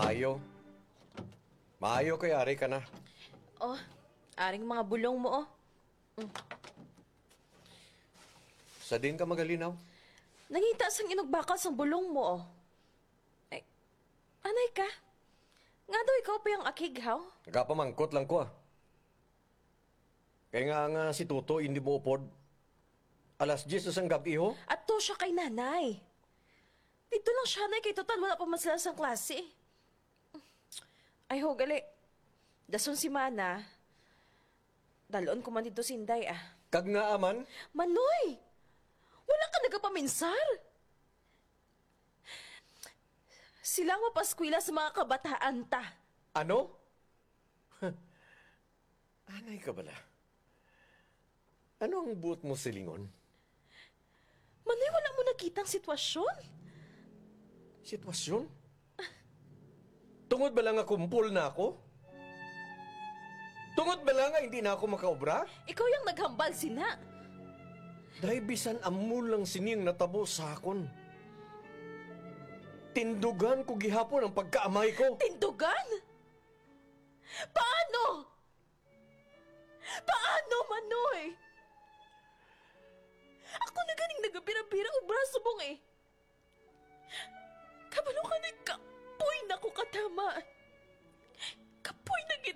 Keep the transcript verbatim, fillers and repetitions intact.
Maayo. Maayo kay ari ka na. Oh, aring mga bulong mo, oh. Sa din ka magalinaw. Nangita sang inugbakal sang bulong mo, oh. Ay, anay ka? Nga daw ikaw pa yung akighaw? Nagapamangkot lang ko ah. Kaya nga nga si Tuto hindi mo upod. Alas diyes na sang gabi ho. At to siya kay nanay. Dito lang siya, nay, kay total wala pa man sila sang klase. Ay ho, gali. Dason si Mana. Dalon ko man dito sinday, ah. Kag nga aman. Manoy! Wala ka nagapaminsar! Silang mapaskwila sa mga kabataan ta. Ano? Anay ka bala? Ano ang buot mo silingon? Manoy, wala mo nakitang sitwasyon? Sitwasyon? Tungod ba lang nga kumpul na ako? Tungod ba lang nga hindi na ako makaobra? Ikaw yung naghambal, sina. Dahil bisan amul lang sining natabo sa akon. Tindugan ko gihapon ang pagkaamay ko. Tindugan? Paano? Paano, Manoy? Ako na ganing nagabira-bira o braso mong eh. Kabalo ka nagkapoy na ko katama. Kapoy na gid